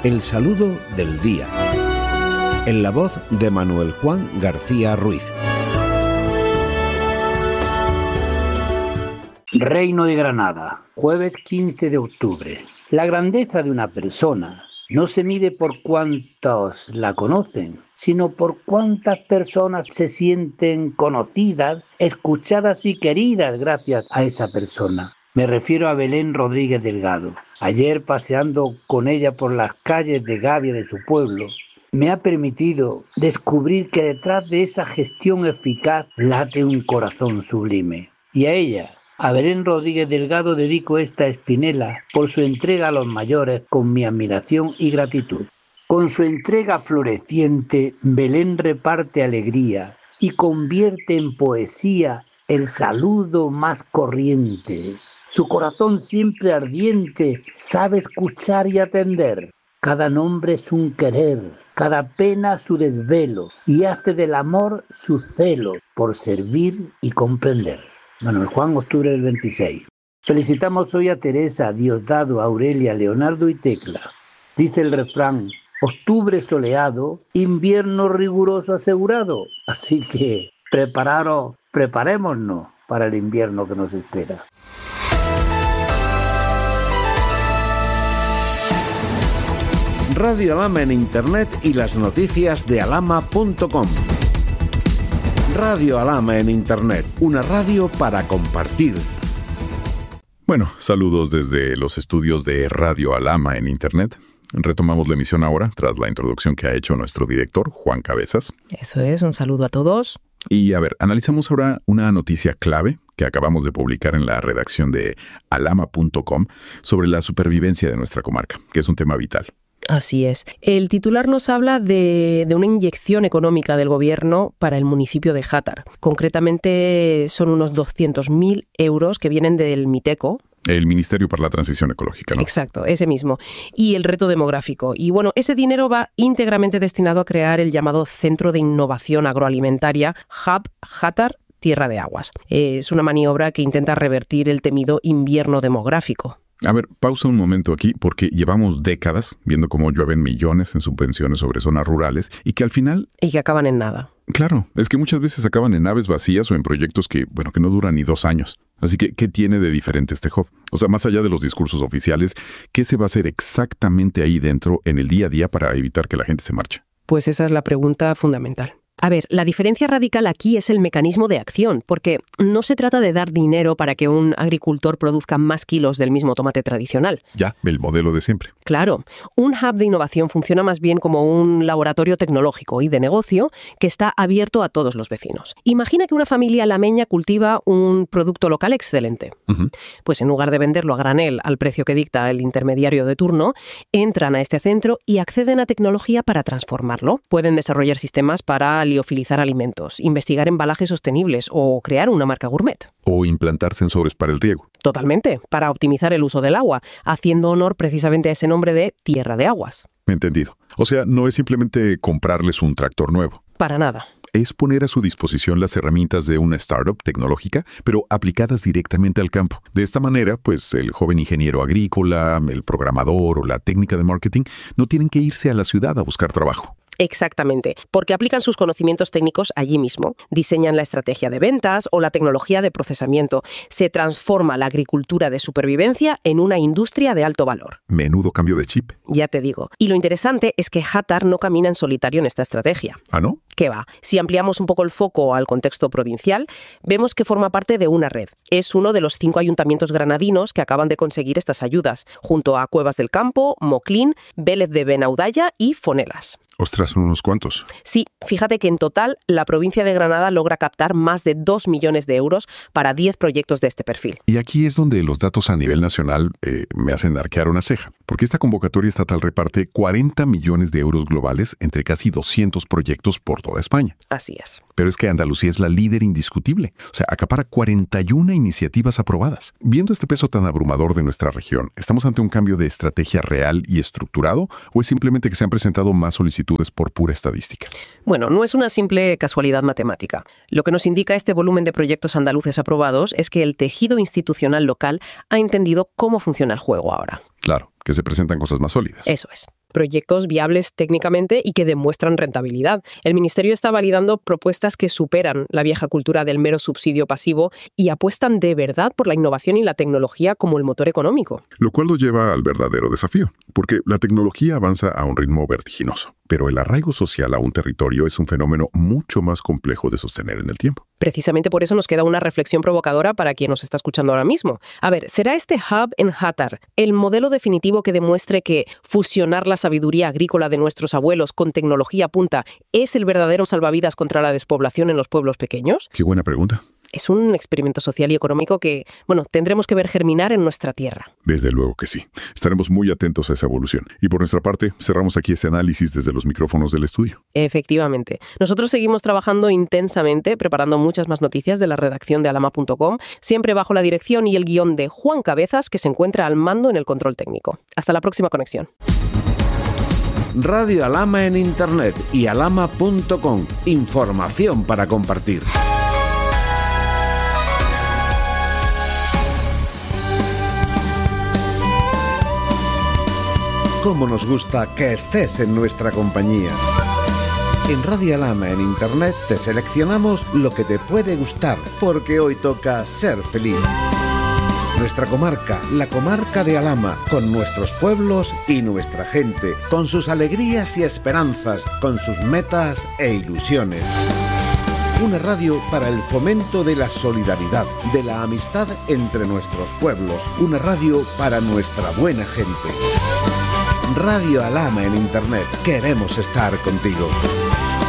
El saludo del día. En la voz de Manuel Juan García Ruiz. Reino de Granada, jueves 15 de octubre. La grandeza de una persona no se mide por cuántos la conocen, sino por cuántas personas se sienten conocidas, escuchadas y queridas gracias a esa persona. Me refiero a Belén Rodríguez Delgado. Ayer, paseando con ella por las calles de Gavia de su pueblo, me ha permitido descubrir que detrás de esa gestión eficaz late un corazón sublime. Y a ella, a Belén Rodríguez Delgado, dedico esta espinela por su entrega a los mayores con mi admiración y gratitud. Con su entrega floreciente, Belén reparte alegría y convierte en poesía el saludo más corriente. Su corazón siempre ardiente sabe escuchar y atender. Cada nombre es un querer, cada pena su desvelo, y hace del amor su celo por servir y comprender. Manuel Juan, octubre del 26. Felicitamos hoy a Teresa, Diosdado, Aurelia, Leonardo y Tecla. Dice el refrán: octubre soleado, invierno riguroso asegurado. Así que preparémonos para el invierno que nos espera. Radio Alhama en Internet y las noticias de alhama.com. Radio Alhama en Internet, una radio para compartir. Bueno, saludos desde los estudios de Radio Alhama en Internet. Retomamos la emisión ahora, tras la introducción que ha hecho nuestro director, Juan Cabezas. Eso es, un saludo a todos. Y a ver, analizamos ahora una noticia clave que acabamos de publicar en la redacción de alhama.com sobre la supervivencia de nuestra comarca, que es un tema vital. Así es. El titular nos habla de una inyección económica del gobierno para el municipio de Játar. Concretamente son unos 200.000 euros que vienen del Miteco. El Ministerio para la Transición Ecológica, ¿no? Exacto, ese mismo. Y el reto demográfico. Y bueno, ese dinero va íntegramente destinado a crear el llamado Centro de Innovación Agroalimentaria Hub Játar Tierra de Aguas. Es una maniobra que intenta revertir el temido invierno demográfico. A ver, pausa un momento aquí, porque llevamos décadas viendo cómo llueven millones en subvenciones sobre zonas rurales y que al final... Y que acaban en nada. Claro, es que muchas veces acaban en naves vacías o en proyectos que no duran ni 2 años. Así que, ¿qué tiene de diferente este hub? O sea, más allá de los discursos oficiales, ¿qué se va a hacer exactamente ahí dentro en el día a día para evitar que la gente se marche? Pues esa es la pregunta fundamental. A ver, la diferencia radical aquí es el mecanismo de acción, porque no se trata de dar dinero para que un agricultor produzca más kilos del mismo tomate tradicional. Ya, el modelo de siempre. Claro, un hub de innovación funciona más bien como un laboratorio tecnológico y de negocio que está abierto a todos los vecinos. Imagina que una familia alameña cultiva un producto local excelente. Uh-huh. Pues en lugar de venderlo a granel al precio que dicta el intermediario de turno, entran a este centro y acceden a tecnología para transformarlo. Pueden desarrollar sistemas para liofilizar alimentos, investigar embalajes sostenibles o crear una marca gourmet. O implantar sensores para el riego. Totalmente, para optimizar el uso del agua, haciendo honor precisamente a ese nombre de Tierra de Aguas. Entendido. O sea, no es simplemente comprarles un tractor nuevo. Para nada. Es poner a su disposición las herramientas de una startup tecnológica, pero aplicadas directamente al campo. De esta manera, pues el joven ingeniero agrícola, el programador o la técnica de marketing no tienen que irse a la ciudad a buscar trabajo. Exactamente, porque aplican sus conocimientos técnicos allí mismo. Diseñan la estrategia de ventas o la tecnología de procesamiento. Se transforma la agricultura de supervivencia en una industria de alto valor. Menudo cambio de chip. Ya te digo. Y lo interesante es que Játar no camina en solitario en esta estrategia. ¿Ah, no? ¿Qué va? Si ampliamos un poco el foco al contexto provincial, vemos que forma parte de una red. Es uno de los 5 ayuntamientos granadinos que acaban de conseguir estas ayudas, junto a Cuevas del Campo, Moclín, Vélez de Benaudalla y Fonelas. Ostras, son unos cuantos. Sí, fíjate que en total la provincia de Granada logra captar más de 2 millones de euros para 10 proyectos de este perfil. Y aquí es donde los datos a nivel nacional me hacen arquear una ceja, porque esta convocatoria estatal reparte 40 millones de euros globales entre casi 200 proyectos por toda España. Así es. Pero es que Andalucía es la líder indiscutible. O sea, acapara 41 iniciativas aprobadas. Viendo este peso tan abrumador de nuestra región, ¿estamos ante un cambio de estrategia real y estructurado o es simplemente que se han presentado más solicitudes por pura estadística? Bueno, no es una simple casualidad matemática. Lo que nos indica este volumen de proyectos andaluces aprobados es que el tejido institucional local ha entendido cómo funciona el juego ahora. Claro, que se presentan cosas más sólidas. Eso es. proyectos viables técnicamente y que demuestran rentabilidad. El Ministerio está validando propuestas que superan la vieja cultura del mero subsidio pasivo y apuestan de verdad por la innovación y la tecnología como el motor económico. Lo cual nos lleva al verdadero desafío, porque la tecnología avanza a un ritmo vertiginoso, pero el arraigo social a un territorio es un fenómeno mucho más complejo de sostener en el tiempo. Precisamente por eso nos queda una reflexión provocadora para quien nos está escuchando ahora mismo. A ver, ¿será este hub en Játar el modelo definitivo que demuestre que fusionar la sabiduría agrícola de nuestros abuelos con tecnología punta es el verdadero salvavidas contra la despoblación en los pueblos pequeños? Qué buena pregunta. Es un experimento social y económico que, tendremos que ver germinar en nuestra tierra. Desde luego que sí. Estaremos muy atentos a esa evolución. Y por nuestra parte, cerramos aquí ese análisis desde los micrófonos del estudio. Efectivamente. Nosotros seguimos trabajando intensamente, preparando muchas más noticias de la redacción de alama.com, siempre bajo la dirección y el guión de Juan Cabezas, que se encuentra al mando en el control técnico. Hasta la próxima conexión. Radio Alama en Internet y alama.com. Información para compartir. Cómo nos gusta que estés en nuestra compañía. En Radio Alama en Internet te seleccionamos lo que te puede gustar, porque hoy toca ser feliz. Nuestra comarca, la comarca de Alama, con nuestros pueblos y nuestra gente, con sus alegrías y esperanzas, con sus metas e ilusiones. Una radio para el fomento de la solidaridad, de la amistad entre nuestros pueblos. Una radio para nuestra buena gente. Radio Alama en Internet. Queremos estar contigo.